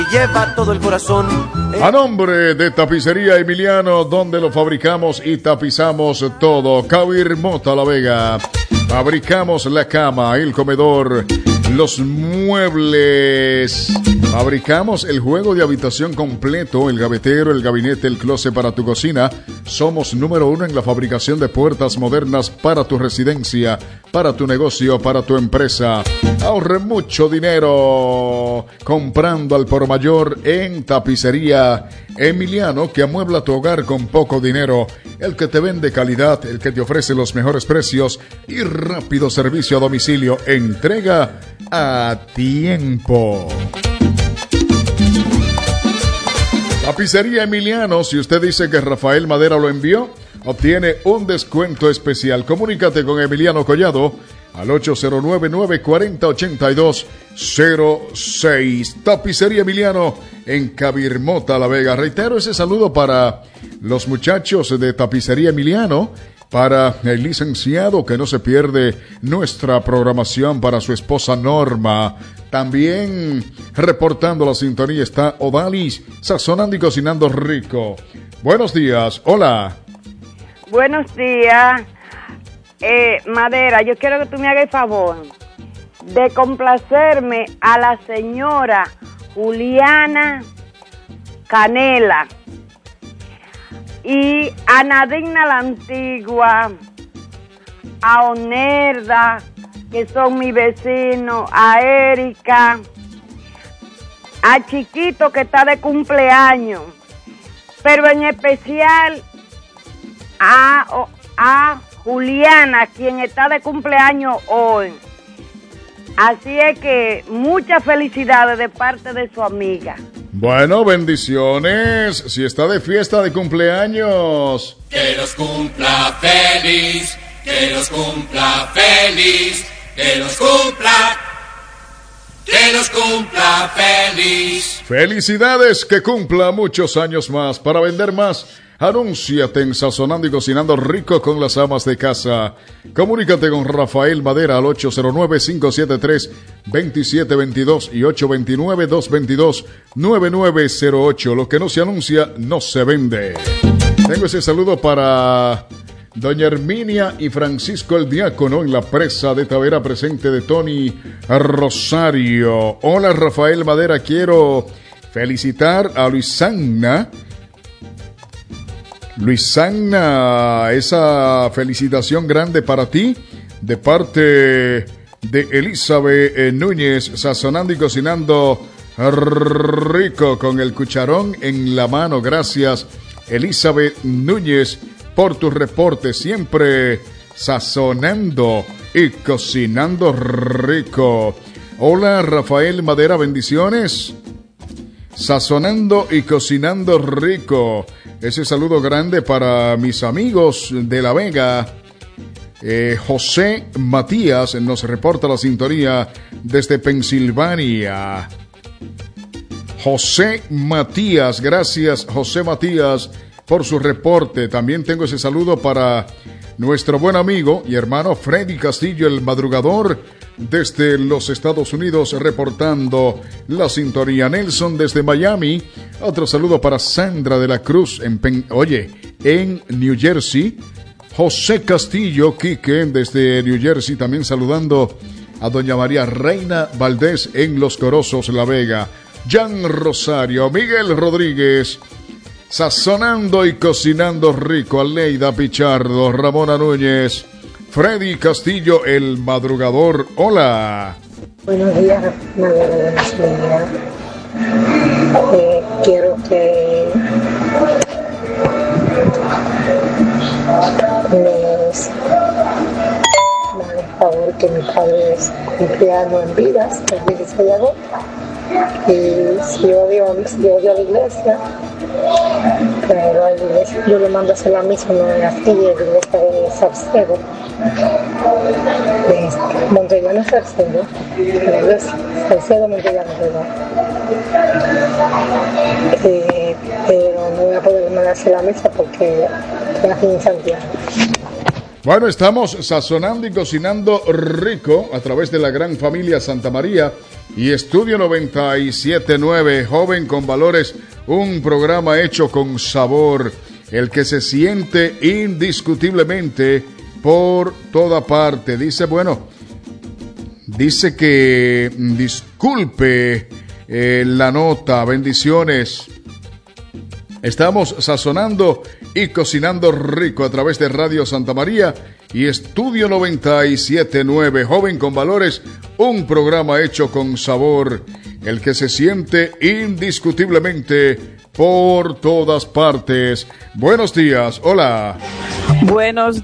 Lleva todo el corazón. A nombre de Tapicería Emiliano, donde lo fabricamos y tapizamos todo. Cabir Mota La Vega. Fabricamos la cama, el comedor, los muebles. Fabricamos el juego de habitación completo, el gavetero, el gabinete, el closet para tu cocina. Somos número 1 en la fabricación de puertas modernas para tu residencia, para tu negocio, para tu empresa. Ahorre mucho dinero comprando al por mayor en Tapicería Emiliano, que amuebla tu hogar con poco dinero. El que te vende calidad, el que te ofrece los mejores precios y rápido servicio a domicilio. Entrega a tiempo. Tapicería Emiliano, si usted dice que Rafael Madera lo envió, obtiene un descuento especial. Comunícate con Emiliano Collado al 809-940-8206. Tapicería Emiliano en Cabirmota, La Vega. Reitero ese saludo para los muchachos de Tapicería Emiliano, para el licenciado que no se pierde nuestra programación, para su esposa Norma. También reportando la sintonía está Odalis, sazonando y cocinando rico. Buenos días, hola. Buenos días. Madera, yo quiero que tú me hagas el favor de complacerme a la señora Juliana Canela y a Nadigna la Antigua, a Onerda, que son mis vecinos, a Erika, a Chiquito, que está de cumpleaños, pero en especial a Juliana, quien está de cumpleaños hoy. Así es que muchas felicidades de parte de su amiga. Bueno, bendiciones. Si está de fiesta de cumpleaños, que los cumpla feliz, que los cumpla feliz, que los cumpla feliz. Felicidades, que cumpla muchos años más. Para vender más, anúnciate en Sazonando y Cocinando Rico con las amas de casa. Comunícate con Rafael Madera al 809-573-2722 y 829-222-9908. Lo que no se anuncia, no se vende. Tengo ese saludo para doña Herminia y Francisco el Diácono en la presa de Tavera, presente de Tony Rosario. Hola Rafael Madera, quiero felicitar a Luisana, esa felicitación grande para ti de parte de Elizabeth Núñez, sazonando y cocinando rico con el cucharón en la mano. Gracias Elizabeth Núñez por tu reporte, siempre sazonando y cocinando rico. Hola Rafael Madera, bendiciones. Sazonando y cocinando rico. Ese saludo grande para mis amigos de La Vega. José Matías nos reporta la sintonía desde Pensilvania. José Matías, gracias José Matías por su reporte. También tengo ese saludo para nuestro buen amigo y hermano Freddy Castillo, el madrugador, desde los Estados Unidos, reportando la sintonía. Nelson desde Miami. Otro saludo para Sandra de la Cruz en New Jersey. José Castillo, Quique desde New Jersey, también saludando a doña María Reina Valdés en Los Corozos, La Vega. Jan Rosario, Miguel Rodríguez, sazonando y cocinando rico. Aleida Pichardo, Ramona Núñez, Freddy Castillo, el madrugador. Hola. Buenos días, Madera de la Ciudad. Quiero que me hagan favor que mi padre es cumpleaños en vidas, el 16 de agosto. Y si yo odio a la iglesia, pero a la iglesia yo le mando a hacer la misa, no en la iglesia de Salcedo, de Montellano Salcedo, la iglesia Salcedo Montellano, pero no voy a poder mandar a hacer la misa porque estoy aquí en Santiago. Bueno, estamos sazonando y cocinando rico a través de la gran familia Santa María y Estudio 97.9, Joven con Valores, un programa hecho con sabor, el que se siente indiscutiblemente por toda parte. Dice que disculpe la nota, bendiciones. Estamos sazonando y cocinando rico a través de Radio Santa María y Estudio 97.9, Joven con Valores, un programa hecho con sabor, el que se siente indiscutiblemente por todas partes. Buenos días, hola. Buenos